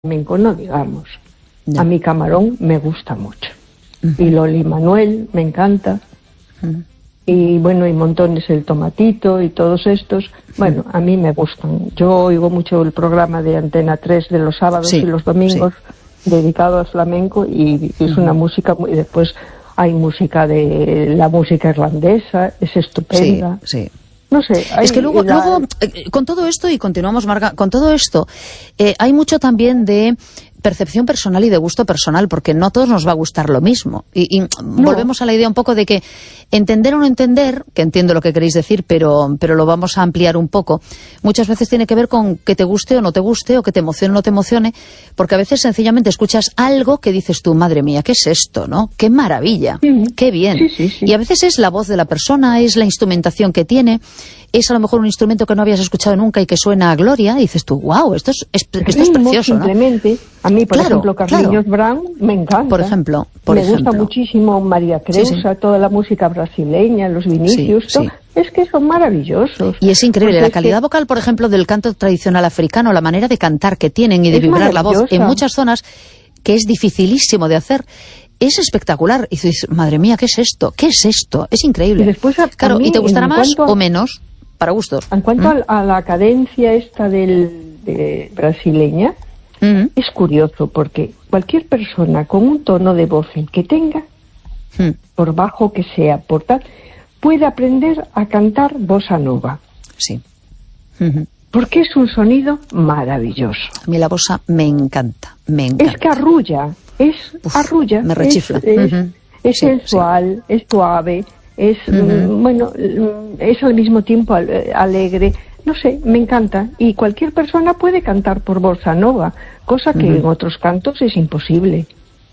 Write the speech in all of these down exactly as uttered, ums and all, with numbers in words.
flamenco no digamos. No. A mi Camarón me gusta mucho. Uh-huh. Y Loli Manuel me encanta. Uh-huh. Y bueno, y montones el Tomatito y todos estos. Bueno, a mí me gustan. Yo oigo mucho el programa de Antena tres de los sábados sí, y los domingos sí. dedicado al flamenco y es uh-huh. una música muy... Después hay música de... La música irlandesa, es estupenda. Sí, sí. No sé. Hay, es que luego, la... luego eh, con todo esto, y continuamos, Marga, con todo esto, eh, hay mucho también de percepción personal y de gusto personal, porque no a todos nos va a gustar lo mismo. Y, y no. volvemos a la idea un poco de que entender o no entender, que entiendo lo que queréis decir, pero, pero lo vamos a ampliar un poco, muchas veces tiene que ver con que te guste o no te guste, o que te emocione o no te emocione, porque a veces sencillamente escuchas algo que dices tú, madre mía, ¿qué es esto, no? ¡Qué maravilla! Sí. ¡Qué bien! Sí, sí, sí. Y a veces es la voz de la persona, es la instrumentación que tiene, es a lo mejor un instrumento que no habías escuchado nunca y que suena a gloria, y dices tú, wow, esto es, es, esto es precioso, ¿no? Simplemente, a mí, por claro, ejemplo, Carlinhos claro. Brown me encanta. Por ejemplo, por me ejemplo. gusta muchísimo María Creusa, sí, sí. toda la música brasileña, los Vinicius, sí, sí. es que son maravillosos. Y es increíble, pues la es calidad que... vocal, por ejemplo, del canto tradicional africano, la manera de cantar que tienen y de es vibrar la voz en muchas zonas, que es dificilísimo de hacer. Es espectacular. Y dices, madre mía, ¿qué es esto? ¿Qué es esto? Es increíble. Y después a, claro, a mí, y te gustará más a... o menos, para gustos. En cuanto ¿Mm? a, a la cadencia esta del, de brasileña, ¿Mm? es curioso, porque cualquier persona con un tono de voz el que tenga, ¿Mm? por bajo que sea, por tal, puede aprender a cantar bossa nova. Sí. Uh-huh. Porque es un sonido maravilloso. A mí la bossa me encanta, me encanta. Es que arrulla, es Uf, arrulla. Me rechifla. Es, es, uh-huh. es sí, sensual, sí. es suave, es, uh-huh. mm, bueno, es al mismo tiempo alegre. No sé, me encanta. Y cualquier persona puede cantar por bossa nova, cosa que uh-huh. en otros cantos es imposible.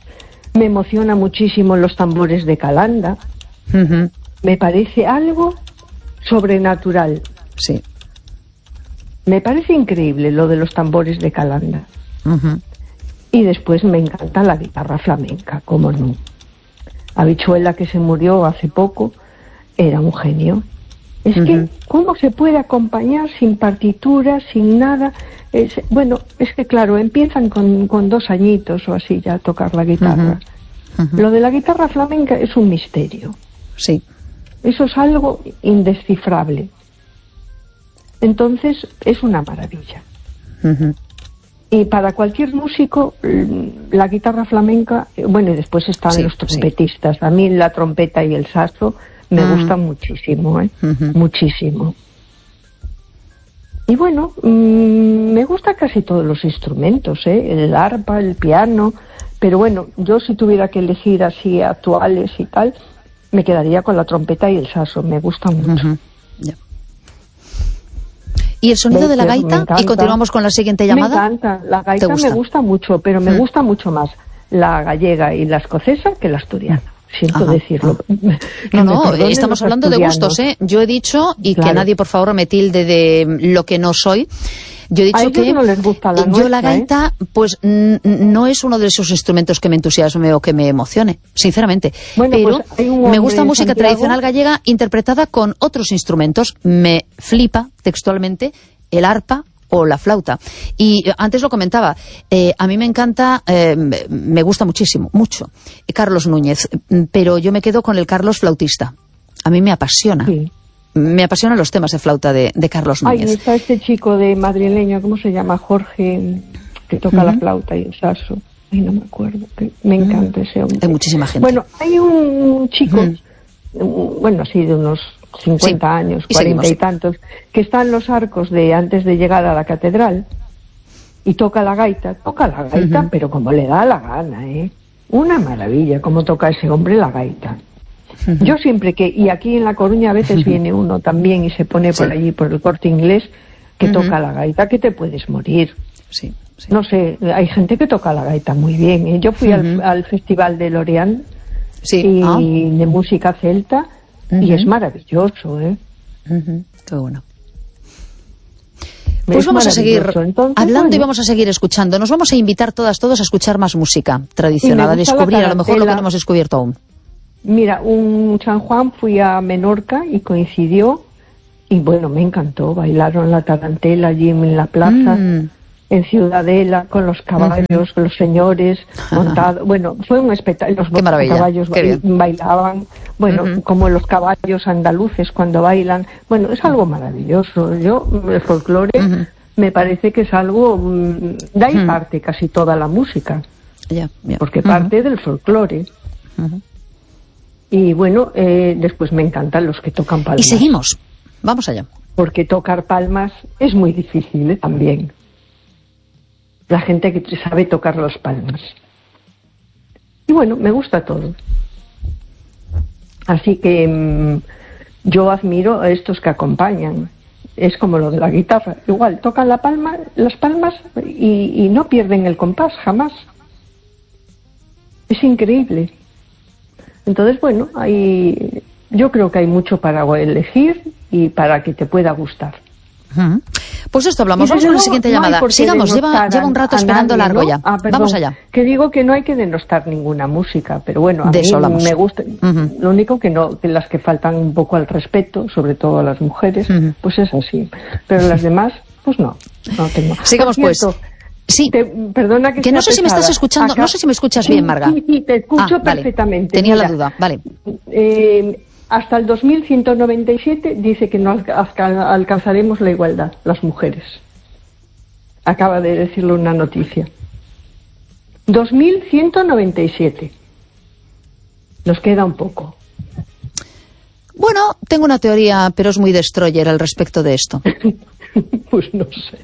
Me emociona muchísimo los tambores de Calanda. Uh-huh. Me parece algo sobrenatural. Sí. Me parece increíble lo de los tambores de Calanda. Uh-huh. Y después me encanta la guitarra flamenca, cómo no. Habichuela, que se murió hace poco, era un genio. Es uh-huh. que, ¿cómo se puede acompañar sin partitura, sin nada? Es, bueno, es que claro, empiezan con, con dos añitos o así ya a tocar la guitarra. Uh-huh. Uh-huh. Lo de la guitarra flamenca es un misterio. Sí. Eso es algo indescifrable. Entonces, es una maravilla. Uh-huh. Y para cualquier músico, la guitarra flamenca, bueno, y después están sí, los trompetistas. Sí. A mí la trompeta y el saxo me uh-huh. gustan muchísimo, ¿eh? Uh-huh. Muchísimo. Y bueno, mmm, me gustan casi todos los instrumentos, ¿eh? El arpa, el piano, pero bueno, yo si tuviera que elegir así actuales y tal, me quedaría con la trompeta y el saxo, me gustan mucho. Uh-huh. Yeah. ¿Y el sonido de, de la gaita? Y continuamos con la siguiente llamada. Me encanta, la gaita me gusta mucho, pero me mm. gusta mucho más la gallega y la escocesa que la asturiana. Siento Ajá. decirlo. No, no, estamos hablando de gustos, ¿eh? Yo he dicho, y claro. que nadie por favor me tilde de lo que no soy, yo he dicho a que no les gusta la yo nuestra, la gaita, ¿eh? pues n- no es uno de esos instrumentos que me entusiasme o que me emocione, sinceramente. Bueno, pero pues me gusta música Santiago... tradicional gallega interpretada con otros instrumentos. Me flipa textualmente el arpa o la flauta. Y antes lo comentaba, eh, a mí me encanta, eh, me gusta muchísimo, mucho, Carlos Núñez, pero yo me quedo con el Carlos flautista. A mí me apasiona. Sí. Me apasionan los temas de flauta de, de Carlos Núñez. Ay, está este chico de madrileño, ¿cómo se llama? Jorge, que toca uh-huh. la flauta y el saxo. Ay, no me acuerdo. Me encanta uh-huh. ese hombre. Hay muchísima gente. Bueno, hay un chico, uh-huh. bueno, así de unos cincuenta sí. años, cuarenta y, y tantos, que está en los arcos de antes de llegar a la catedral y toca la gaita. Toca la gaita, uh-huh. pero como le da la gana, ¿eh? Una maravilla cómo toca ese hombre la gaita. Uh-huh. Yo siempre que, y aquí en La Coruña a veces uh-huh. viene uno también y se pone por sí. allí, por el Corte Inglés, que uh-huh. toca la gaita, que te puedes morir. Sí, sí. No sé, hay gente que toca la gaita muy bien, ¿eh? Yo fui uh-huh. al, al Festival de Lorient sí. y ah. de música celta uh-huh. y es maravilloso, ¿eh? Uh-huh. Qué bueno. Pues es vamos a seguir Entonces, hablando bueno. y vamos a seguir escuchando. Nos vamos a invitar todas, todos a escuchar más música tradicional, a descubrir a lo mejor lo que no hemos descubierto aún. Mira, un San Juan fui a Menorca y coincidió y bueno, me encantó. Bailaron la tarantela allí en la plaza. Mm. en Ciudadela, con los caballos, uh-huh. los señores montados. Bueno, fue un espectáculo. Los caballos ba- bailaban, bueno, uh-huh. como los caballos andaluces cuando bailan. Bueno, es algo maravilloso. Yo, el folclore, uh-huh. me parece que es algo... De ahí uh-huh. parte casi toda la música. Yeah, yeah. Porque parte uh-huh. del folclore. Uh-huh. Y bueno, eh, después me encantan los que tocan palmas. Y seguimos. Vamos allá. Porque tocar palmas es muy difícil, ¿eh? También. La gente que sabe tocar las palmas. Y bueno, me gusta todo. Así que mmm, yo admiro a estos que acompañan. Es como lo de la guitarra. Igual, tocan la palma, las palmas y, y no pierden el compás, jamás. Es increíble. Entonces, bueno, hay, yo creo que hay mucho para elegir y para que te pueda gustar. Uh-huh. Pues esto hablamos, vamos con la siguiente llamada. No Sigamos, lleva, lleva un rato esperando nadie, largo ¿no? ya. Ah, perdón, vamos allá. Que digo que no hay que denostar ninguna música, pero bueno, a de mí eso me gusta. Uh-huh. Lo único que no, que las que faltan un poco al respeto, sobre todo a las mujeres, uh-huh. pues es así. Pero las demás, pues no, no tengo. Sigamos cierto, pues. Sí, te, perdona que, que no sé pesada. Si me estás escuchando, Acá, no sé si me escuchas sí, bien, Marga. Sí, sí, te escucho ah, vale. perfectamente. Tenía Mira, la duda, vale. Eh, hasta el dos mil ciento noventa y siete dice que no alcanzaremos la igualdad, las mujeres. Acaba de decirlo una noticia. dos mil ciento noventa y siete. Nos queda un poco. Bueno, tengo una teoría, pero es muy destroyer al respecto de esto. Pues no sé.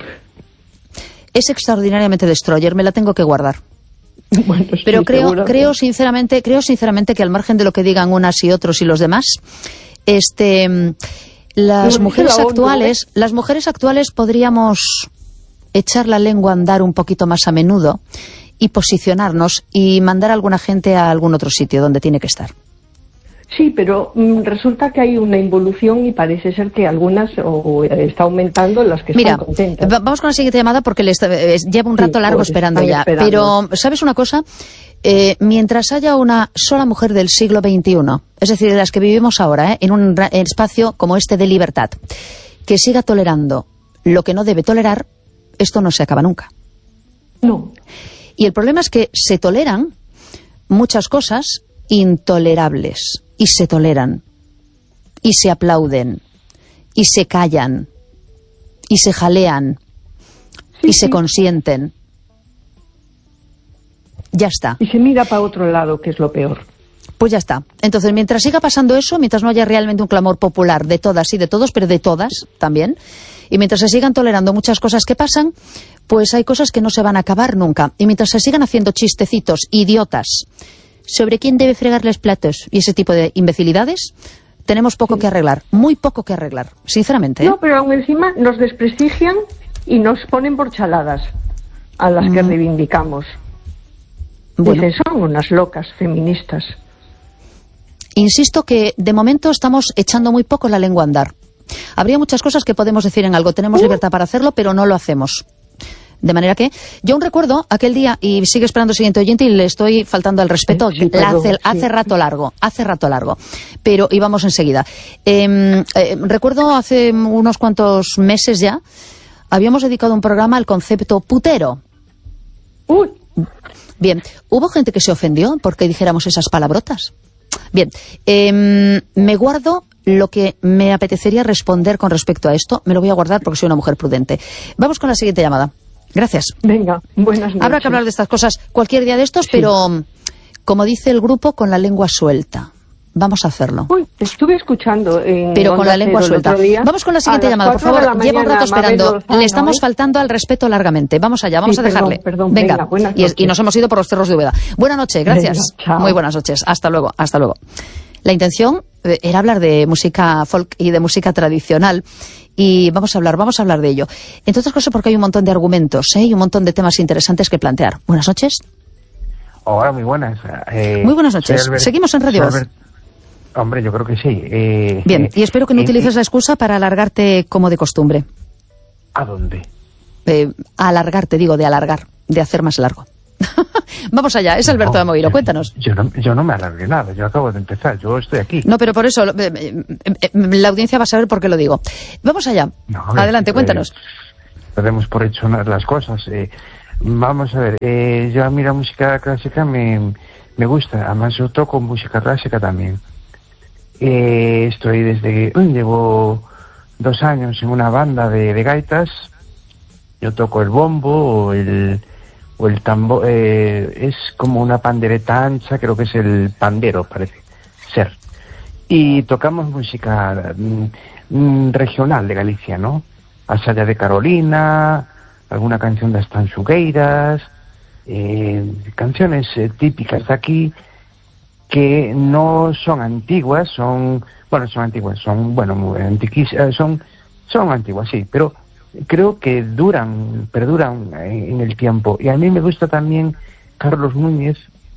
Es extraordinariamente destroyer, me la tengo que guardar. Bueno, sí, pero creo, creo sinceramente, creo sinceramente que al margen de lo que digan unas y otros y los demás, este, las no, mujeres la actuales, onda, ¿eh? las mujeres actuales podríamos echar la lengua a andar un poquito más a menudo y posicionarnos y mandar a alguna gente a algún otro sitio donde tiene que estar. Sí, pero mm, resulta que hay una involución y parece ser que algunas o, o está aumentando las que Mira, están contentas. Va, vamos con la siguiente llamada porque les, eh, lleva un rato sí, largo pues esperando ya. Esperando. Pero, ¿sabes una cosa? Eh, mientras haya una sola mujer del siglo veintiuno, es decir, de las que vivimos ahora, eh, en un ra- espacio como este de libertad, que siga tolerando lo que no debe tolerar, esto no se acaba nunca. No. Y el problema es que se toleran muchas cosas intolerables. Y se toleran, y se aplauden, y se callan, y se jalean, sí, y se sí. consienten. Ya está. Y se mira para otro lado, que es lo peor. Pues ya está. Entonces, mientras siga pasando eso, mientras no haya realmente un clamor popular de todas y de todos, pero de todas también, y mientras se sigan tolerando muchas cosas que pasan, pues hay cosas que no se van a acabar nunca. Y mientras se sigan haciendo chistecitos idiotas sobre quién debe fregarles platos y ese tipo de imbecilidades, tenemos poco sí. que arreglar, muy poco que arreglar, sinceramente. ¿eh? No, pero aún encima nos desprestigian y nos ponen por chaladas a las mm. que reivindicamos. Bueno. Dicen, son unas locas feministas. Insisto que de momento estamos echando muy poco la lengua a andar. Habría muchas cosas que podemos decir en algo, tenemos uh. libertad para hacerlo, pero no lo hacemos. De manera que, yo aún recuerdo aquel día, y sigue esperando el siguiente oyente y le estoy faltando al respeto, sí, perdón, hace, sí. hace rato largo, hace rato largo, pero íbamos enseguida. Eh, eh, recuerdo hace unos cuantos meses ya, habíamos dedicado un programa al concepto putero. Uy. Bien, ¿hubo gente que se ofendió porque dijéramos esas palabrotas? Bien, eh, me guardo lo que me apetecería responder con respecto a esto, me lo voy a guardar porque soy una mujer prudente. Vamos con la siguiente llamada. Gracias. Venga, buenas noches. Habrá que hablar de estas cosas cualquier día de estos, sí. pero como dice el grupo, con la lengua suelta. Vamos a hacerlo. Uy, te estuve escuchando. En pero con la lengua suelta. Vamos con la siguiente llamada, por favor. Lleva un rato esperando. Le estamos ¿eh? faltando al respeto largamente. Vamos allá, vamos sí, a dejarle. Perdón, perdón, venga, venga y, y nos hemos ido por los cerros de Úbeda. Buenas noches, gracias. Venga, muy buenas noches. Hasta luego, hasta luego. La intención eh, era hablar de música folk y de música tradicional. Y vamos a hablar, vamos a hablar de ello. Entre otras cosas porque hay un montón de argumentos, ¿eh? Y un montón de temas interesantes que plantear. Buenas noches. Hola, muy buenas. Eh, muy buenas noches. Albert, Seguimos en Radio Voz. Hombre, yo creo que sí. Eh, Bien, eh, y espero que no eh, utilices la excusa para alargarte como de costumbre. ¿A dónde? Eh, a alargarte, digo, de alargar, de hacer más largo. Vamos allá, es Alberto no, de Moguiro, cuéntanos. Yo no, yo no me alargué nada, yo acabo de empezar, yo estoy aquí. No, pero por eso, eh, eh, la audiencia va a saber por qué lo digo. Vamos allá, no, adelante, eh, cuéntanos. perdemos por hecho las cosas. Eh, vamos a ver, eh, yo a mí la música clásica me, me gusta, además yo toco música clásica también. Eh, estoy desde, uy, llevo dos años en una banda de, de gaitas. Yo toco el bombo o el, o el tambor, eh, es como una pandereta ancha, creo que es el pandero, parece ser. Y tocamos música mm, regional de Galicia, ¿no? A Salle de Carolina, alguna canción de Estanxugueiras, eh, canciones eh, típicas de aquí, que no son antiguas, son, bueno, son antiguas, son, bueno, muy antiquísimas, son, son antiguas, sí, pero creo que duran, perduran en el tiempo. Y a mí me gusta también Carlos Núñez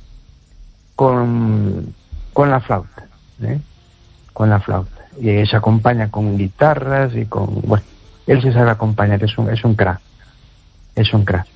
con, con la flauta, ¿eh? Con la flauta. Y se acompaña con guitarras y con, bueno, él se sabe acompañar, es un, es un crack, es un crack.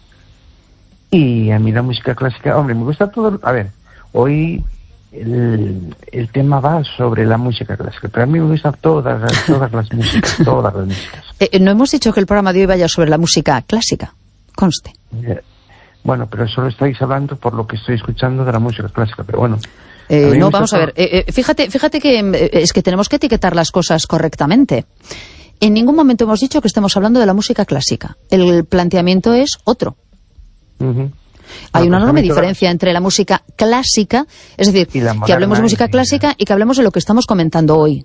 Y a mí la música clásica, hombre, me gusta todo, a ver, hoy El, el tema va sobre la música clásica, pero a mí me gustan todas, todas las músicas, todas las músicas. Eh, no hemos dicho que el programa de hoy vaya sobre la música clásica, conste. Eh, bueno, pero solo estáis hablando por lo que estoy escuchando de la música clásica, pero bueno. Eh, no, vamos a ver, eh, eh, fíjate, fíjate que eh, es que tenemos que etiquetar las cosas correctamente. En ningún momento hemos dicho que estemos hablando de la música clásica. El planteamiento es otro. Uh-huh. Hay bueno, una enorme diferencia entre la música clásica, es decir, que hablemos de música clásica y que hablemos de lo que estamos comentando hoy.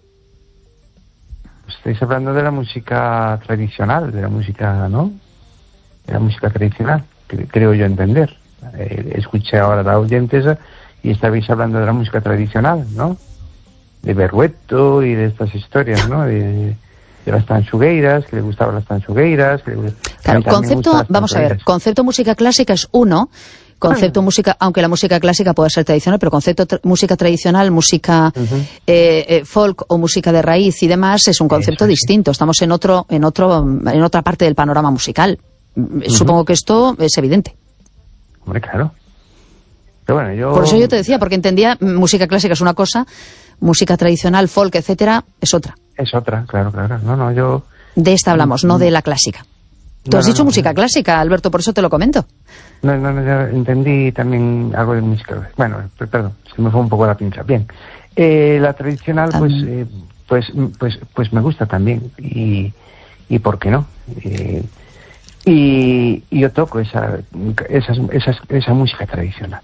Estáis hablando de la música tradicional, de la música, ¿no? De la música tradicional, que creo yo entender. Eh, escuché ahora a la oyentesa y estabais hablando de la música tradicional, ¿no? De Berrueto y de estas historias, ¿no? De, de las Estanxugueiras, que le gustaban las Estanxugueiras. Que le, claro, concepto, vamos a ver, concepto música clásica es uno, concepto ah. música, aunque la música clásica puede ser tradicional, pero concepto tra música tradicional, música uh-huh. eh, eh, folk o música de raíz y demás es un concepto Eso, distinto. Sí. Estamos en otro, en otro, en otra parte del panorama musical. Uh-huh. Supongo que esto es evidente. Hombre, claro. Pero bueno, yo... Por eso yo te decía, porque entendía música clásica es una cosa, música tradicional, folk, etcétera, es otra. Es otra, claro, claro. No, no, yo... De esta hablamos, no de la clásica. Tú no, has no, dicho no, música no. clásica, Alberto, por eso te lo comento. No, no, no, yo entendí también algo de música. Bueno, perdón, se me fue un poco la pinza. Bien. Eh, la tradicional, um... pues, eh, pues, pues, pues me gusta también. Y, y ¿por qué no? Eh, y, y yo toco esa, esas, esas, esa música tradicional.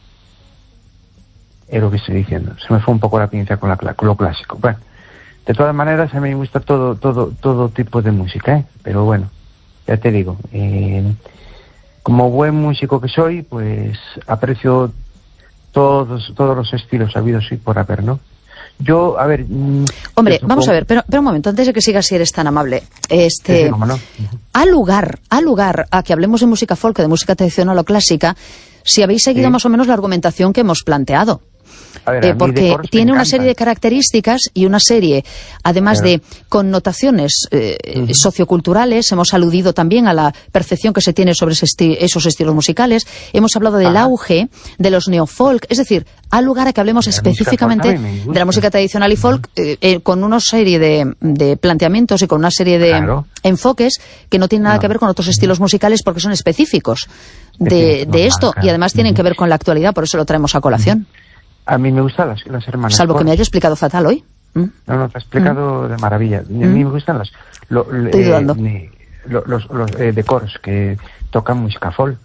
Es lo que estoy diciendo. Se me fue un poco la pinza con, la, con lo clásico. Bueno, de todas maneras, a mí me gusta todo, todo, todo tipo de música, ¿eh? Pero bueno, ya te digo, eh, como buen músico que soy, pues aprecio todos, todos los estilos habidos y por haber, ¿no? Yo, a ver... Hombre, vamos como... a ver, pero, pero un momento, antes de que sigas, si eres tan amable. Este, sí, sí, no. a lugar, a lugar a que hablemos de música folk, de música tradicional o clásica, si habéis seguido sí. más o menos la argumentación que hemos planteado. A ver, eh, porque tiene una serie de características y una serie, además claro. de connotaciones eh, uh-huh. socioculturales. Hemos aludido también a la percepción que se tiene sobre ese esti esos estilos musicales. Hemos hablado del Ajá. auge de los neofolk. Es decir, al lugar a que hablemos específicamente de la música tradicional y folk, uh-huh. eh, eh, con una serie de, de planteamientos y con una serie de claro. enfoques que no tienen nada no. que ver con otros estilos musicales porque son específicos de, de esto y además tienen uh-huh. que ver con la actualidad. Por eso lo traemos a colación. Uh-huh. A mí me gustan las, las hermanas Salvo Cors. Que me haya explicado fatal hoy. ¿Mm? No, no, te he explicado ¿Mm? de maravilla. A mí ¿Mm? me gustan las... Lo, Estoy eh, dudando. Ni, lo, los los eh, de Cors, que tocan música folk.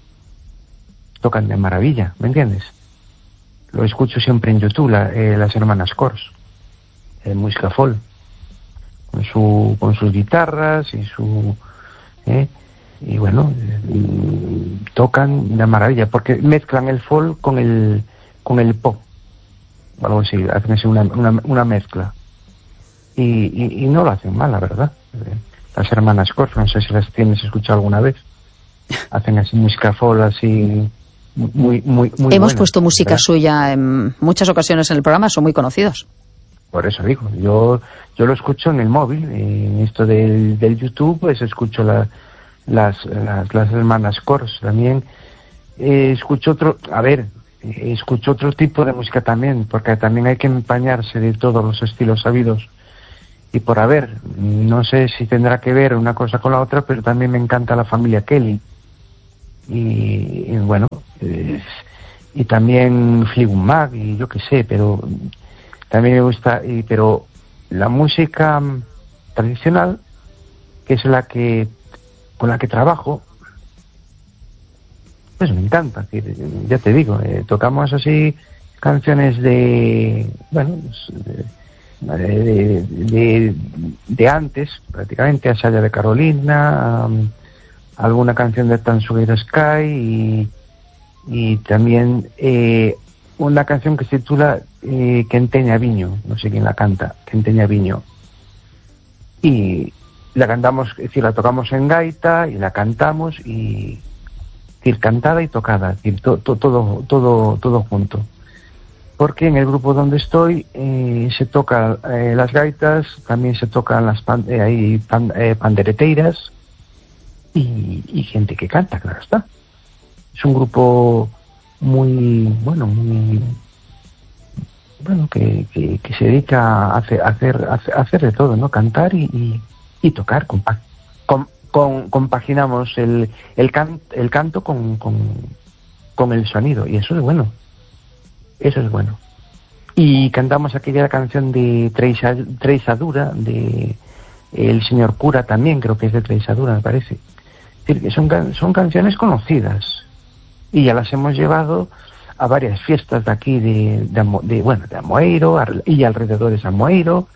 Tocan de maravilla, ¿me entiendes? Lo escucho siempre en YouTube, la, eh, las hermanas Cors. Eh, música folk. Con, su, con sus guitarras y su... Eh, y bueno, eh, tocan de maravilla, porque mezclan el folk con el... con el pop, algo así, hacen así una, una, una mezcla. Y, y, y no lo hacen mal, la verdad. Las hermanas Cors, no sé si las tienes escuchado alguna vez. Hacen así música folk, así, muy, muy, muy Hemos buena, puesto música ¿verdad? Suya en muchas ocasiones en el programa, son muy conocidos. Por eso digo, yo yo lo escucho en el móvil, en esto del, del YouTube, pues escucho la, las, las, las hermanas Cors también. Eh, escucho otro, a ver, escucho otro tipo de música también, porque también hay que empañarse de todos los estilos sabidos y por haber. No sé si tendrá que ver una cosa con la otra, pero también me encanta la familia Kelly. Y, y bueno, eh, y también Fleetwood Mac, y yo qué sé, pero también me gusta, y, pero la música tradicional, que es la que con la que trabajo, pues me encanta. Es decir, ya te digo, eh, tocamos así canciones de, bueno, de, de, de, de antes, prácticamente, Asaya de Carolina, um, alguna canción de Tansugueira Sky, y, y también eh, una canción que se titula eh, Quenteña Viño, no sé quién la canta, Quenteña Viño, y la cantamos, es decir, la tocamos en gaita y la cantamos, y es decir, cantada y tocada, es decir, to, to, todo, todo, todo junto. Porque en el grupo donde estoy eh, se tocan eh, las gaitas, también se tocan las pan, eh, hay pan, eh, pandereteiras y, y gente que canta, claro está. Es un grupo muy, bueno, muy, bueno, que, que, que se dedica a hacer, a hacer, a hacer de todo, ¿no? Cantar y, y, y tocar. Compa com, con, compaginamos el, el, can, el canto con, con, con el sonido, y eso es bueno. Eso es bueno. Y cantamos aquella canción de Treisadura, de El Señor Cura también, creo que es de Treisadura, me parece. Es decir, que son, son canciones conocidas, y ya las hemos llevado a varias fiestas de aquí, de, de, de bueno, de Amoeiro y alrededores de Amoeiro.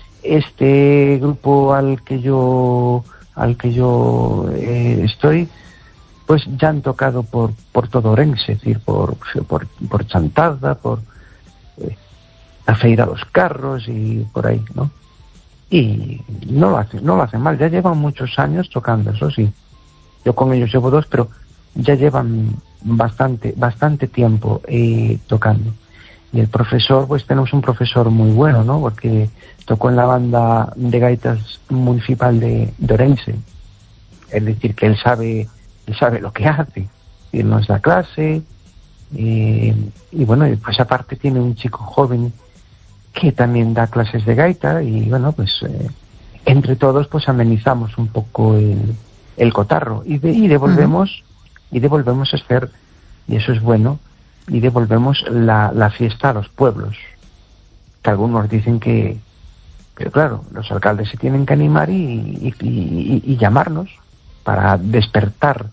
Este grupo al que yo, al que yo eh, estoy, pues ya han tocado por por todo Ourense, es decir, por por, por Chantada, por eh, la Feira dos Carros y por ahí, ¿no? Y no lo hacen, no lo hacen mal, ya llevan muchos años tocando, eso sí. Yo con ellos llevo dos, pero ya llevan bastante, bastante tiempo eh, tocando. Y el profesor, pues tenemos un profesor muy bueno, ¿no? Porque tocó en la banda de gaitas municipal de, de Ourense. Es decir, que él sabe sabe lo que hace, y nos da clase, y, y bueno, pues aparte tiene un chico joven que también da clases de gaita, y bueno, pues eh, entre todos pues amenizamos un poco el, el cotarro, y, de, y devolvemos uh-huh. y devolvemos a hacer, y eso es bueno, y devolvemos la, la fiesta a los pueblos, que algunos dicen que, pero claro, los alcaldes se tienen que animar y, y, y, y llamarnos para despertar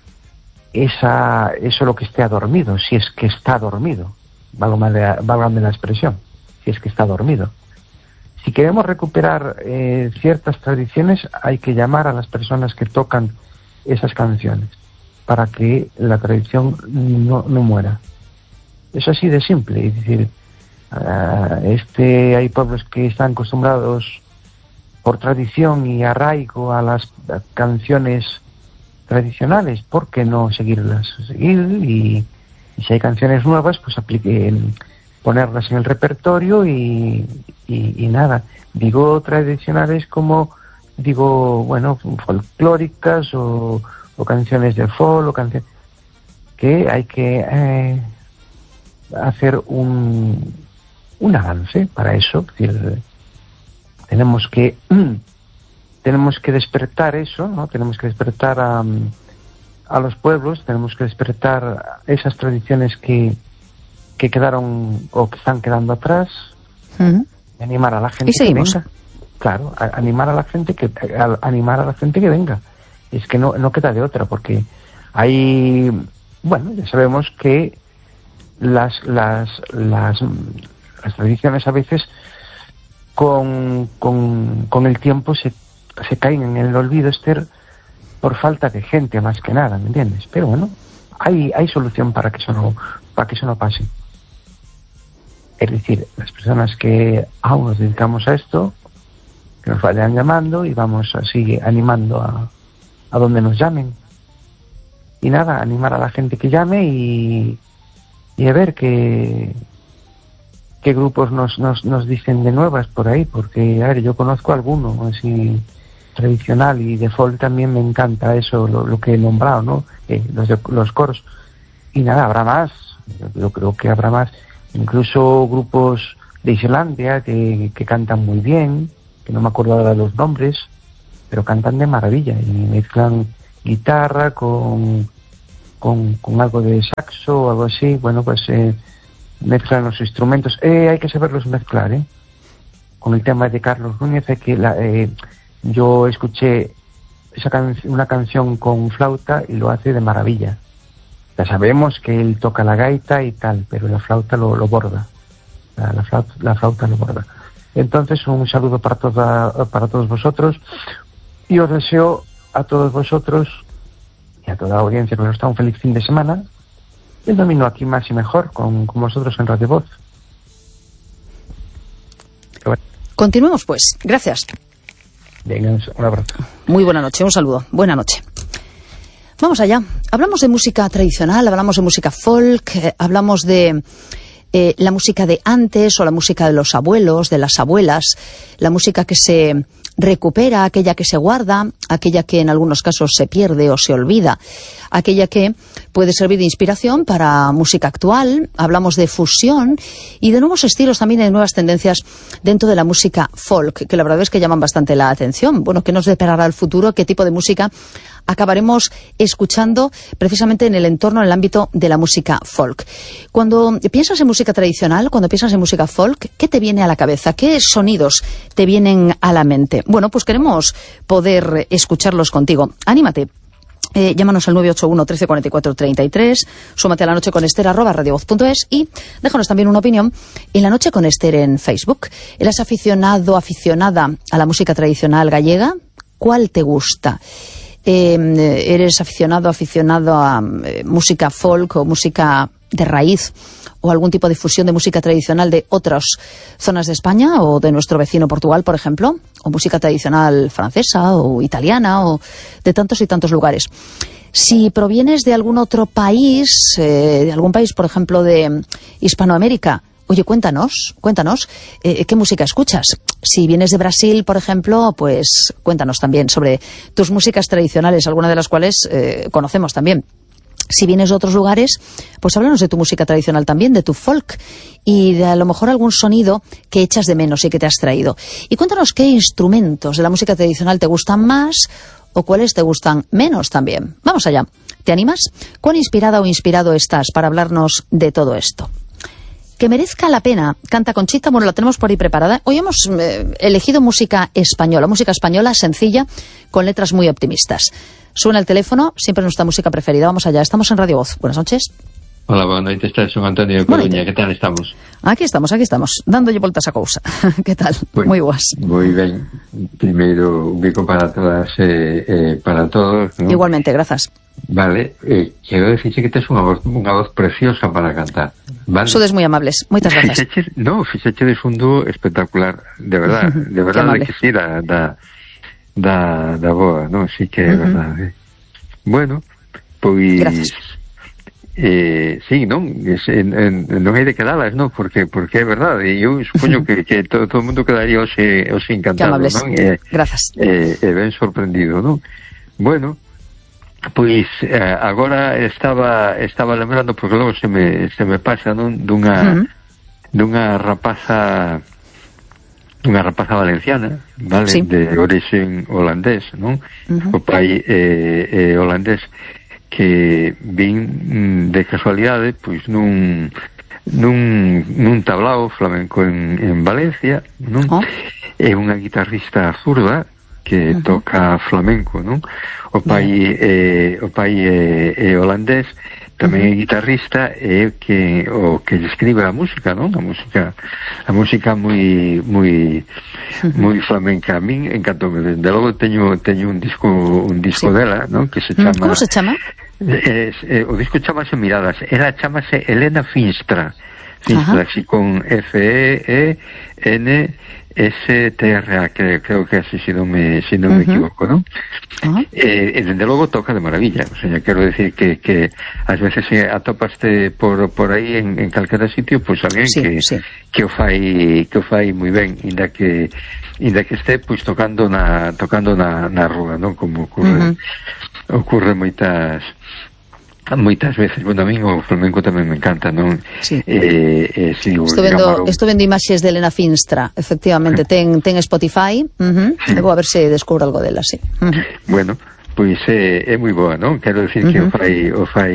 esa eso lo que esté dormido, si es que está dormido, válgame la expresión, si es que está dormido. Si queremos recuperar eh, ciertas tradiciones, hay que llamar a las personas que tocan esas canciones para que la tradición no, no muera. Es así de simple, es decir, uh, este hay pueblos que están acostumbrados por tradición y arraigo a las a canciones tradicionales, ¿por qué no seguirlas? Seguir, y, y si hay canciones nuevas, pues aplique, ponerlas en el repertorio y, y, y nada. Digo tradicionales como, digo, bueno, folclóricas o, o canciones de folk, o canciones que hay que eh, hacer un, un avance para eso. Es decir, tenemos que tenemos que despertar eso, ¿no? Tenemos que despertar a, a los pueblos, tenemos que despertar esas tradiciones que, que quedaron o que están quedando atrás, uh-huh. y animar a la gente que venga. Claro, a, animar a la gente que a, animar a la gente que venga. Es que no, no queda de otra, porque hay, bueno, ya sabemos que las las las, las tradiciones a veces con, con, con el tiempo se se caen en el olvido, Esther, por falta de gente más que nada, ¿me entiendes? Pero bueno, hay hay solución para que eso no para que eso no pase. Es decir, las personas que aún nos dedicamos a esto, que nos vayan llamando y vamos así animando a, a donde nos llamen. Y nada, animar a la gente que llame y, y a ver qué qué grupos nos, nos, nos dicen de nuevas por ahí, porque, a ver, yo conozco alguno así tradicional, y de folk también me encanta eso, lo, lo que he nombrado, ¿no? Eh, los, de, los coros. Y nada, habrá más, yo creo que habrá más, incluso grupos de Islandia que, que cantan muy bien, que no me acuerdo ahora de los nombres, pero cantan de maravilla y mezclan guitarra con, con, con algo de saxo o algo así. Bueno, pues eh, mezclan los instrumentos. Eh, hay que saberlos mezclar, ¿eh? Con el tema de Carlos Núñez, hay que la, eh, yo escuché esa can una canción con flauta y lo hace de maravilla. Ya sabemos que él toca la gaita y tal, pero la flauta lo, lo borda. La, la, flauta, la flauta lo borda. Entonces, un saludo para, toda, para todos vosotros y os deseo a todos vosotros y a toda la audiencia que nos está un feliz fin de semana. El domingo aquí más y mejor con, con vosotros en Radio Voz. Bueno. Continuemos pues. Gracias. Venga, un abrazo. Muy buena noche, un saludo. Buena noche. Vamos allá. Hablamos de música tradicional, hablamos de música folk, eh, hablamos de eh, la música de antes o la música de los abuelos, de las abuelas, la música que se recupera, aquella que se guarda, aquella que en algunos casos se pierde o se olvida, aquella que puede servir de inspiración para música actual. Hablamos de fusión y de nuevos estilos también, de nuevas tendencias dentro de la música folk, que la verdad es que llaman bastante la atención. Bueno, ¿qué nos deparará el futuro? ¿Qué tipo de música acabaremos escuchando precisamente en el entorno, en el ámbito de la música folk? Cuando piensas en música tradicional, cuando piensas en música folk, ¿qué te viene a la cabeza? ¿Qué sonidos te vienen a la mente? Bueno, pues queremos poder escucharlos contigo. Anímate. Eh, llámanos al nueve ocho uno, trece, cuarenta y cuatro, treinta y tres, súmate a La Noche con Ester arroba radiovoz punto es y déjanos también una opinión en La Noche con Ester en Facebook. ¿Eres aficionado, aficionada a la música tradicional gallega? ¿Cuál te gusta? Eh, ¿Eres aficionado, aficionado a eh, música folk o música de raíz o algún tipo de fusión de música tradicional de otras zonas de España o de nuestro vecino Portugal, por ejemplo, o música tradicional francesa o italiana o de tantos y tantos lugares? Si provienes de algún otro país, eh, de algún país, por ejemplo, de Hispanoamérica, oye, cuéntanos, cuéntanos, eh, ¿qué música escuchas? Si vienes de Brasil, por ejemplo, pues cuéntanos también sobre tus músicas tradicionales, algunas de las cuales eh, conocemos también. Si vienes de otros lugares, pues háblanos de tu música tradicional también, de tu folk y de a lo mejor algún sonido que echas de menos y que te has traído. Y cuéntanos qué instrumentos de la música tradicional te gustan más o cuáles te gustan menos también. Vamos allá. ¿Te animas? ¿Cuán inspirada o inspirado estás para hablarnos de todo esto? Que merezca la pena, canta Conchita. Bueno, la tenemos por ahí preparada. Hoy hemos eh, elegido música española, música española sencilla, con letras muy optimistas. Suena el teléfono, siempre nuestra música preferida. Vamos allá, estamos en Radio Voz. Buenas noches. Hola, buenas noches, está Son Antonio de Coruña. ¿Qué tal estamos? Aquí estamos, aquí estamos, dándolle vueltas a cousa. ¿Qué tal? Pues, moi boas. Moi ben. Primeiro, un bico para todas e eh, eh, para todos, ¿no? Igualmente, grazas. Vale, eh, quero decirche que tes unha voz, unha voz preciosa para cantar, vale? Sodes moi amables, moitas grazas. Fixeche, no, fixeche un dúo espectacular, de verdad, de verdad que sí, da, da, da, da boa, no? Sí que é uh-huh. verdade. Bueno, pois... Gracias. Eh, sí, non? Es, en, en, non hai de quedalas, non? Porque porque é verdade, e eu supoño que, que todo, todo o mundo quedaría hoxe, hoxe encantado, non? Eh, Grazas. Eh, eh, ben sorprendido, non? Bueno, pois eh, agora estaba estaba lembrando, porque logo se me, se me pasa, non? Dunha, uh-huh. dunha rapaza dunha rapaza valenciana, vale? Sí. De origen holandés, non? Uh-huh. O pai eh, eh, holandés, que vin de casualidade pois nun nun, nun tablao flamenco en, en Valencia, non? Oh. É unha guitarrista zurda que uh-huh. toca flamenco, non? O pai é uh-huh. o pai é, é holandés, tamén uh-huh. é guitarrista, é que o que escribe a música, non? A música a música moi moi uh-huh. moi flamenca. A min encantoume, desde logo teño teño un disco un disco sí. dela, non? Que se chama Como se chama? Eh, eh, o disco chamase Miradas, ela chamase Elena Finstra, Finstra, así con F E E N S T R A, que creo que así, si non me, si non uh-huh. me equivoco, ¿no? Uh-huh. Eh, e dende logo toca de maravilla, o sea, quero decir que, que ás veces se atopaste por, por aí en, en calquera sitio, pois pues, alguén sí, que, sí. que o fai que o fai moi ben, inda que inda que este pois pues, tocando na tocando na, na rúa, non? Como ocurre uh-huh. ocurre moitas moitas veces, bueno, a mí o flamenco tamén me encanta, non? Sí. Eh, eh, si estou vendo, estou vendo imaxes de Elena Finstra, efectivamente, ten, ten Spotify, uh-huh. sí. Vou a ver se descubro algo dela, sí. Uh-huh. Bueno, pois é, é moi boa, non? Quero dicir uh-huh. que o fai, o fai,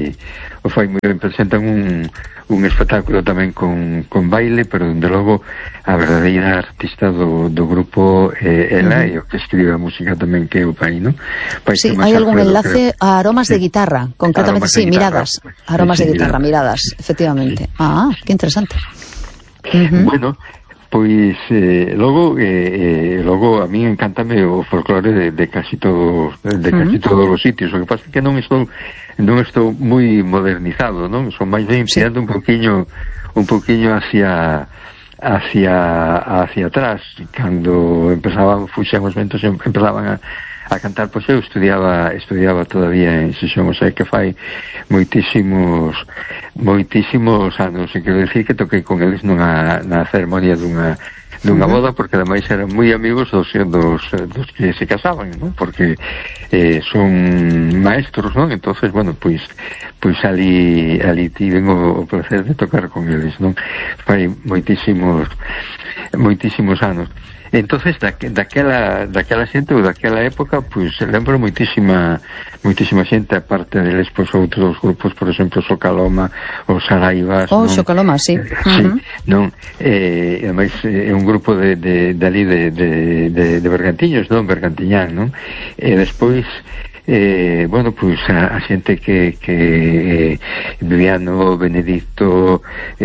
o fai moi ben, presentan un, un espectáculo tamén con, con baile, pero dende logo a verdadeira artista do, do grupo eh, ela uh-huh. e o que escribe a música tamén que é o pai, non? Pai, sí, hai algún enlace creo. A aromas sí. de guitarra, concretamente, aromas sí, miradas, aromas sí, de guitarra, sí, miradas, efectivamente. Sí. Ah, que interesante. Uh-huh. Bueno, pois eh, logo eh, eh, logo a mí encántame o folclore de, de casi todo de casi uh-huh. todos os sitios. O que pasa é que non estou non estou moi modernizado, non? Son máis ben tirando sí. un poquiño un poquiño hacia hacia hacia atrás. Cando empezaban fuxen os ventos empezaban a a cantar, pois eu estudiaba estudiaba todavía en Sesión, o sea que fai moitísimos moitísimos anos, e quero dicir que toquei con eles nunha, na ceremonia dunha dunha uh-huh. boda, porque ademais eran moi amigos dos, dos, dos que se casaban, non? Porque eh, son maestros, non? Entonces, bueno, pois pois ali ali tiven o, o placer de tocar con eles, non? Fai moitísimos moitísimos anos. Entonces, da, daquela, daquela xente ou daquela época, pois lembro moitísima moitísima xente, aparte deles, pois outros grupos, por exemplo, Socaloma ou Saraivas. Oh, non? Socaloma, sí. Sí, uh-huh. non? Eh, ademais, é un grupo de, de, de ali de, de, de, de Bergantiños, non? Bergantiñán, non? E despois eh, bueno, pois a, a xente que, que eh, Viviano, Benedicto,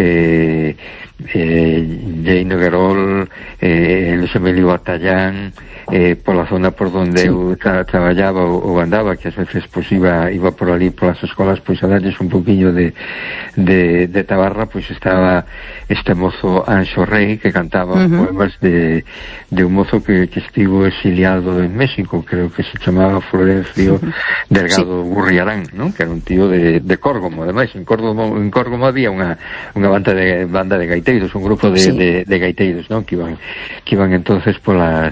eh, eh, Jaino Guerol, eh, Luis Emilio Batallán, eh, pola zona por donde sí. eu tra traballaba ou, ou andaba, que ás veces pois iba iba por ali polas escolas, pois a darles un poquinho de, de, de tabarra, pois estaba este mozo Anxo Rey, que cantaba uh-huh. poemas de, de un mozo que, que estivo exiliado en México, creo que se chamaba Florencio uh-huh. Delgado sí. Gurriarán, ¿no? Que era un tío de, de Córgomo. Ademais, en Córgomo, en Córgomo había unha, unha banda de banda de gaiteiros, un grupo de, sí. de, de gaiteiros, ¿no? Que iban, que iban entonces polas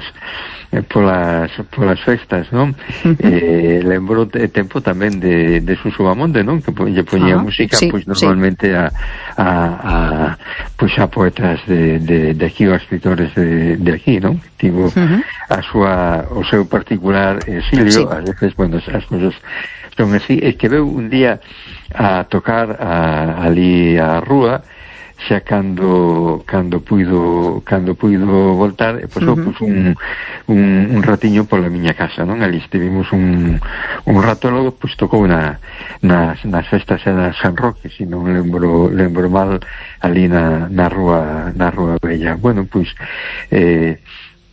polas, polas festas, non? Uh-huh. Eh, lembro de tempo tamén de, de Suso Bamonde, non? Que lle poñía uh-huh. música, sí, pois normalmente sí. a, a, a pois a poetas de, de, de aquí, ou a escritores de, de aquí, non? Tivo uh-huh. a súa, o seu particular exilio, sí. a veces, bueno, as cousas son así, e que veu un día a tocar a, ali a rúa, xa cando cando puido cando puido voltar, e pois, uh-huh. pois un, un, un ratiño pola miña casa, non? Ali estivemos un, un rato, logo pois tocou na, nas, nas festas de San Roque, se non lembro lembro mal, ali na, na rúa na rúa Bella. Bueno, pois eh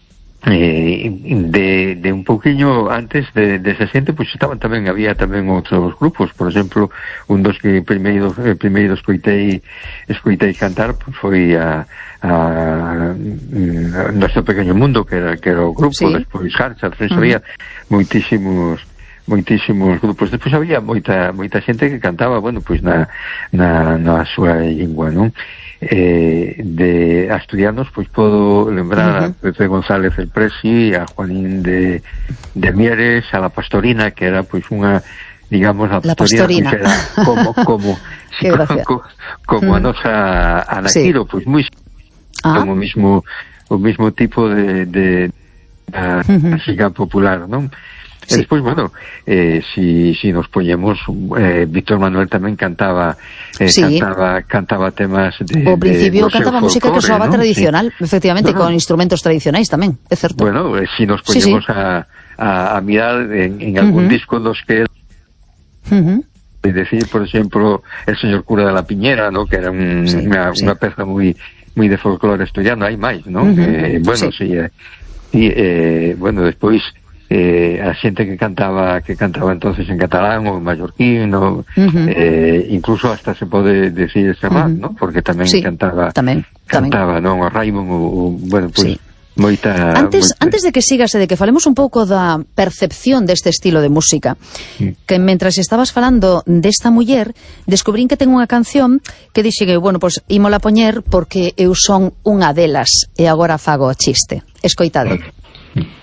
Eh, de, de un pouquiño antes de, de ese xente, pois estaban tamén, había tamén outros grupos, por exemplo, un dos que primeiro eh, primeiro escoitei escoitei cantar, pois foi a, a, a Noso Pequeño Mundo, que era, que era o grupo, sí. Despois Harcha, despois uh-huh. había moitísimos moitísimos grupos, despois había moita moita xente que cantaba, bueno, pois na, na, na súa lingua, non? Eh, de asturianos, pois podo lembrar uh-huh. a Pepe González el Presi, a Juanín de, de Mieres, a La Pastorina, que era pois unha, digamos, a La Pastorina, pois, era como como, sí, como, como uh-huh. a nosa Ana Quiro, sí. pois moi ah. como o mismo o mismo tipo de de a, uh-huh. música popular, non? Sí. E despois, bueno, eh, si, si nos poñemos, eh, Víctor Manuel tamén cantaba eh, sí. cantaba cantaba temas de... O principio de, cantaba música que soaba, ¿no? Tradicional, sí. efectivamente, no, no. con instrumentos tradicionais tamén, é certo. Bueno, eh, si nos poñemos sí, sí. A, a, a mirar en, en algún uh-huh. disco dos que... Uh-huh. de decir, por exemplo, El señor cura de la Piñera, ¿no? Que era un, sí, unha, sí. unha peza moi moi de folclore asturiano, hai máis, ¿no? Uh-huh. Eh, bueno, sí, sí eh, y, eh, bueno, despois... Eh, a xente que cantaba que cantaba entonces en catalán ou en mallorquín, no, uh-huh. eh, incluso hasta se pode decir chamar, uh-huh. ¿no? Porque tamén sí, cantaba tamén, cantaba, tamén. non? O Raimon, o, bueno, pues, sí. moita... Antes, moita... antes de que sigas e de que falemos un pouco da percepción deste estilo de música, mm. que mentras estabas falando desta muller, descubrín que ten unha canción que dixe que, bueno, pues ímola poñer porque eu son unha delas e agora fago o chiste. Escoitade.